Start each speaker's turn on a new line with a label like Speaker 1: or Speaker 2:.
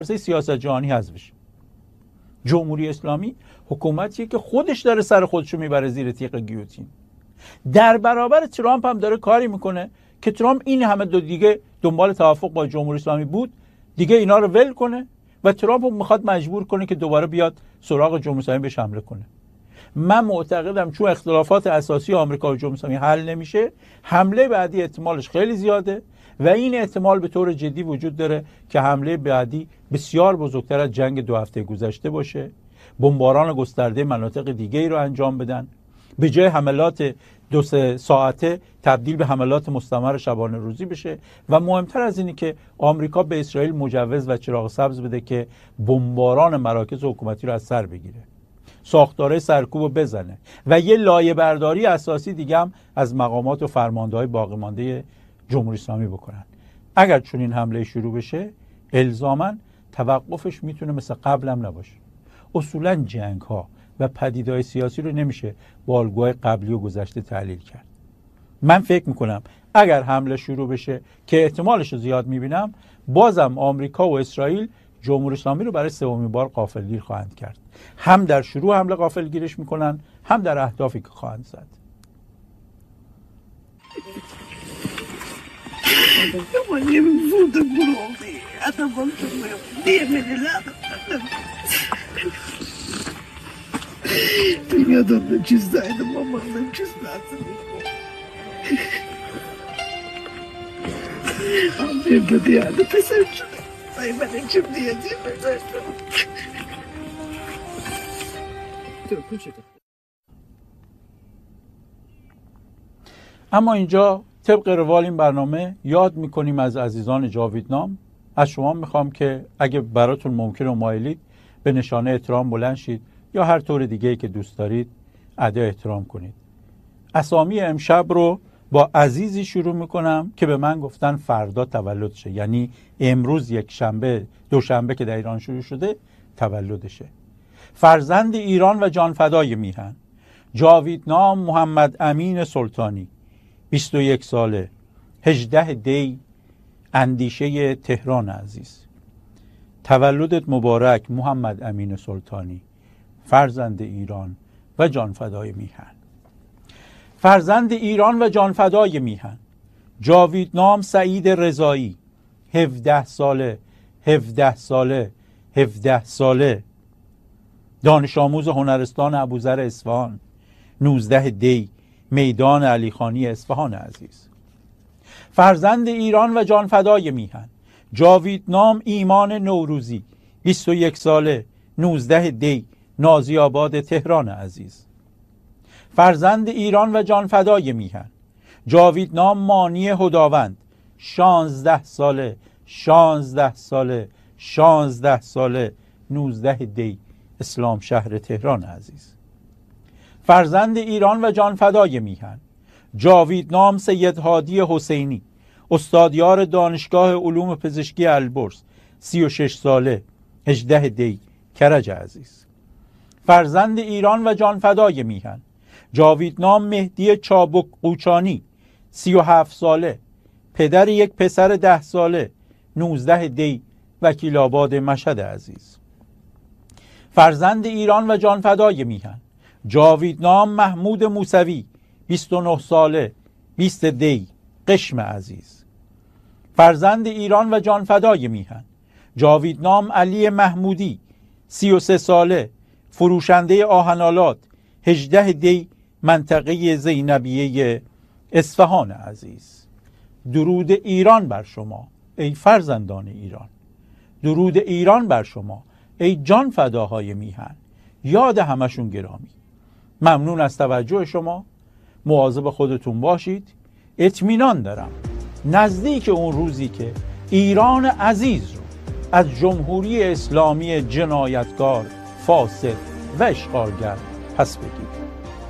Speaker 1: سیاست جهانی حذف بشه. جمهوری اسلامی حکومتیه که خودش داره سر خودشو میبره زیر تیغ گیوتین. در برابر ترامپ هم داره کاری میکنه که ترامپ این همه دیگه دنبال توافق با جمهوری اسلامی بود، دیگه اینا رو ول کنه و ترامپ رو میخواد مجبور کنه که دوباره بیاد سراغ جمهوری اسلامی بهش حمله کنه. من معتقدم چون اختلافات اساسی آمریکا و جمهوری اسلامی حل نمیشه، حمله بعدی احتمالش خیلی زیاده و این احتمال به طور جدی وجود داره که حمله بعدی بسیار بزرگتر از جنگ 2 هفته گذشته باشه، بمباران گسترده مناطق دیگه ای رو انجام بدن، به جای حملات 2-3 ساعته تبدیل به حملات مستمر شبانه روزی بشه و مهمتر از اینه که آمریکا به اسرائیل مجوز و چراغ سبز بده که بمباران مراکز حکومتی رو از سر بگیره، ساختاره سرکوب رو بزنه و یه لایه برداری اساسی دیگه هم از مقامات و فرمانده‌های باقی مانده جمهوری اسلامی بکنن. اگر چون این حمله شروع بشه الزاماً توقفش میتونه مثل قبل هم نباشه. اصولاً جنگ ها و پدیده‌های سیاسی رو نمیشه با الگوهای قبلی و گذشته تحلیل کرد. من فکر میکنم اگر حمله شروع بشه که احتمالش رو زیاد میبینم، بازم آمریکا و اسرائیل جمهوری اسلامی رو برای سومین بار غافلگیر خواهند کرد. هم در شروع حمله غافلگیرش میکنن، هم در اهدافی که خواهند زد.
Speaker 2: Dünyadan çizdeydim ama ben çizmedim. Annem de diyardı peserçim. Ay ben içim diyeceğim peserçim.
Speaker 1: اما اینجا طبق روال این برنامه یاد میکنیم از عزیزان جاویدنام. از شما میخوام که اگه براتون ممکنه و مایلید به نشانه احترام بلند شید یا هر طور دیگه‌ای که دوست دارید ادای احترام کنید. اسامی امشب رو با عزیزی شروع میکنم که به من گفتن فردا تولدشه، یعنی امروز یک شنبه، دوشنبه که در ایران شروع شده تولدشه. فرزند ایران و جانفدای میهن، جاویدنام محمد امین سلطانی، 21 ساله، 18 دی، اندیشه تهران عزیز. تولدت مبارک محمد امین سلطانی، فرزند ایران و جانفدای میهن. فرزند ایران و جانفدای میهن، جاویدنام سعید رضایی، 17 ساله، 17 ساله، 17 ساله، دانش آموز هنرستان ابوذر اصفهان، 19 دی، میدان علیخانی اصفهان عزیز. فرزند ایران و جانفدای میهن، جاویدنام ایمان نوروزی، 21 ساله، 19 دی، نازی آباد تهران عزیز. فرزند ایران و جانفدای میهن، جاویدنام مانی هداوند، 16 ساله، 16 ساله، 16 ساله، 19 دی، اسلام شهر تهران عزیز. فرزند ایران و جانفدای میهن، جاویدنام سید هادی حسینی، استادیار دانشگاه علوم پزشکی البرز، 36 ساله، 18 دی، کرج عزیز. فرزند ایران و جانفدای میهن، جاویدنام مهدی چابک قوچانی، 37 ساله، پدر یک پسر 10 ساله، 19 دی، وکیل آباد مشهد عزیز. فرزند ایران و جانفدای میهن، جاویدنام محمود موسوی، 29 ساله، 20 دی، قشم عزیز. فرزند ایران و جانفدای میهن، جاویدنام علی محمودی، 33 ساله، فروشنده آهنالات، 18 دی، منطقه زینبیه اصفهان عزیز. درود ایران بر شما ای فرزندان ایران، درود ایران بر شما ای جان فداهای میهن، یاد همشون گرامی. ممنون از توجه شما، مواظب خودتون باشید. اطمینان دارم نزدیک اون روزی که ایران عزیز رو از جمهوری اسلامی جنایتکار، فاسد و اشغالگر پس بگیرید.